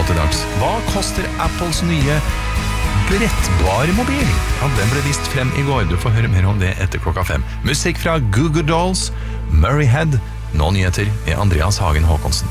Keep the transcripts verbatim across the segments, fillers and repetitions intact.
til dags. Hva koster Apples nye brettbare mobil? Ja, den ble vist frem i går. Du får høre mer om det etter klokka fem. Musikk fra Goo Goo Dolls, Murray Head. Nå nyheter med Andreas Hagen Håkonsen.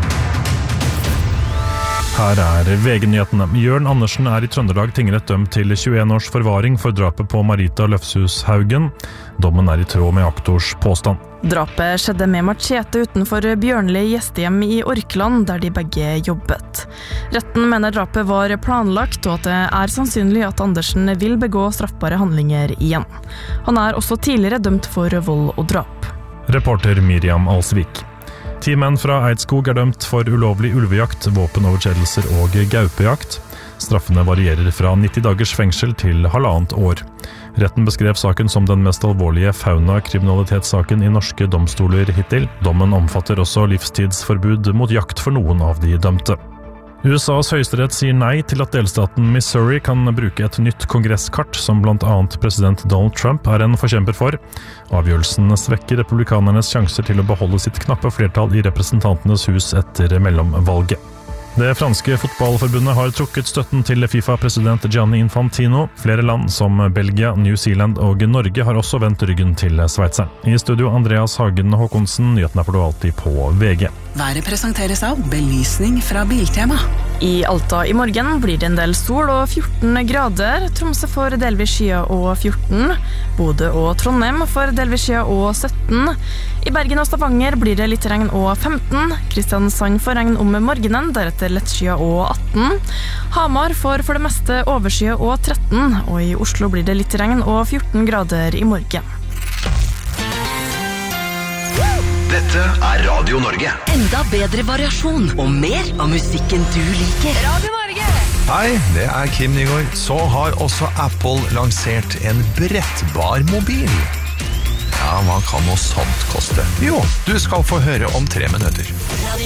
Her er V G-nyhetene. Jørn Andersen er i Trøndelag tingrett dømt til tjueen års forvaring for drapet på Marita Løfshus Haugen. Dommen er i tråd med aktors påstand. Drapet skjedde med machete utenfor Bjørnli gjestehjem i Orkland, der de begge jobbet. Retten mener drapet var planlagt, og at det er sannsynlig at Andersen vil begå straffbare handlinger igjen. Han er også tidligere dømt for vold og drap. Reporter Miriam Alsvik. Ti menn fra Eidskog er dømt for ulovlig ulvejakt, våpenovertredelser og gaupejakt. Straffene varierer fra nitti dagers fengsel til halvannet år. Retten beskrev saken som den mest alvorlige fauna-kriminalitetssaken i norske domstoler hittil. Dommen omfatter også livstidsforbud mot jakt for noen av de dømte. U S A's høyesterett sier nei til at delstaten Missouri kan bruke et nytt kongresskart som blant annet president Donald Trump er en forkjemper for. Avgjørelsen svekker republikanernes sjanser til å beholde sitt knappe flertall i representantenes hus etter mellomvalget. Det franske fotballforbundet har trukket støtten til FIFA-president Gianni Infantino. Flere land som Belgia, New Zealand og Norge har også vendt ryggen til Sveitseren. I studio Andreas Hagen Håkonsen, nyhetene får du alltid på V G. Været presenteres av belysning fra Biltema. I Alta i morgen blir det en del sol og fjorten grader. Tromsø får delvis skya og fjorten. Bodø og Trondheim får delvis skya og sytten. I Bergen og Stavanger blir det litt regn og femten. Kristiansand får regn om morgenen, deretter lett skya og atten. Hamar får for det meste overskya og tretten. Og i Oslo blir det litt regn og fjorten grader i morgen. Dette er Radio Norge. Enda bedre variasjon og mer av musikken du liker. Radio Norge! Hei, det er Kim Nygaard. Så har også Apple lansert en brettbar mobil. Ja, hva kan noe sånt koste? Jo, du skal få høre om tre minutter.